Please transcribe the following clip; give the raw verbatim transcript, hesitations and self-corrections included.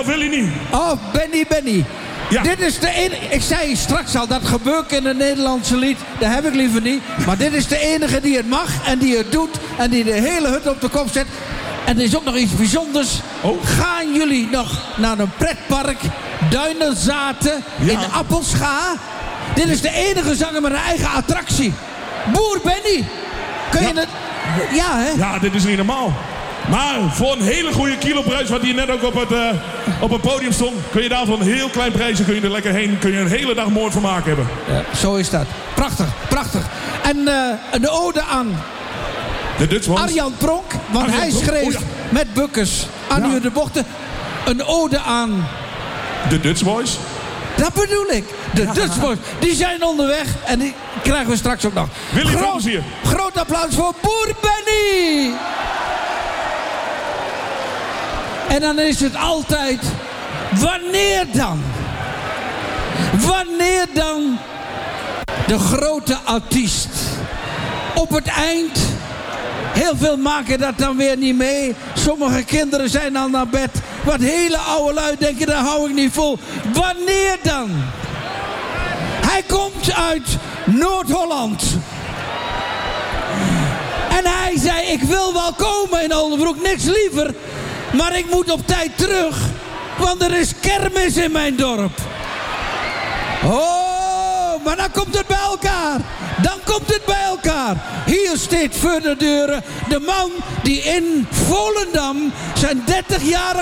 of wil je niet? Oh, Benny, Benny. Ja. Dit is de enige... Ik zei straks al, dat gebeurt in het Nederlandse lied. Dat heb ik liever niet. Maar dit is de enige die het mag en die het doet. En die de hele hut op de kop zet. En er is ook nog iets bijzonders. Oh. Gaan jullie nog naar een pretpark? Duinenzaten Ja. in Appelscha? Dit is de enige zanger met een eigen attractie. Boer Benny. Kun je Ja. het... Ja, hè? Ja, dit is niet normaal. Maar voor een hele goede kiloprijs, wat hier net ook op het, uh, op het podium stond, kun je daar voor een heel klein prijsje kun je er lekker heen. Kun je een hele dag mooi vermaak hebben. Ja, zo is dat. Prachtig, prachtig. En uh, een ode aan De Dutch Ones. Arjan Pronk. Want Arjan hij Pronk, schreef oh ja. met Bukkers aan Ja. u de bochten een ode aan... De Dutch Boys. Dat bedoel ik. De Dutch Boys. Die zijn onderweg. En die krijgen we straks ook nog. Willy, veel groot, plezier. groot applaus voor Boer Benny. En dan is het altijd... Wanneer dan? Wanneer dan de grote artiest? Op het eind... Heel veel maken dat dan weer niet mee. Sommige kinderen zijn al naar bed. Wat hele oude lui denken, dat hou ik niet vol. Wanneer dan? Hij komt uit Noord-Holland. En hij zei, ik wil wel komen in Oldenbroek, niks liever. Maar ik moet op tijd terug. Want er is kermis in mijn dorp. Oh, maar dan komt het bij elkaar. Dan komt het bij elkaar. Hier staat voor de deuren de man die in Volendam zijn dertigjarig